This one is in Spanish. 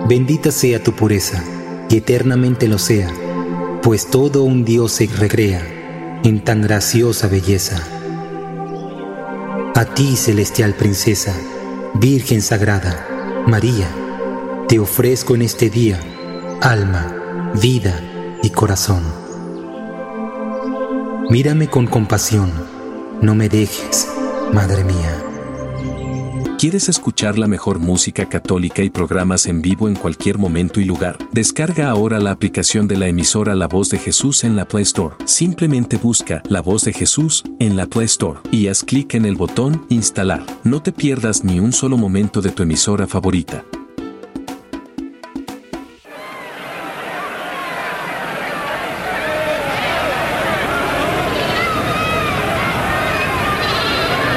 Bendita sea tu pureza, y eternamente lo sea, pues todo un Dios se recrea en tan graciosa belleza. A ti, celestial princesa, Virgen sagrada, María, te ofrezco en este día alma, vida y corazón. Mírame con compasión, no me dejes, Madre mía. ¿Quieres escuchar la mejor música católica y programas en vivo en cualquier momento y lugar? Descarga ahora la aplicación de la emisora La Voz de Jesús en la Play Store. Simplemente busca La Voz de Jesús en la Play Store y haz clic en el botón Instalar. No te pierdas ni un solo momento de tu emisora favorita.